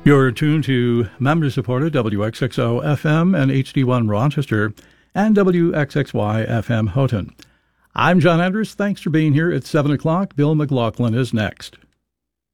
You're tuned to member-supported WXXO FM and HD1 Rochester and WXXY FM Houghton. I'm John Andrews. Thanks for being here. At 7 o'clock, Bill McLaughlin is next.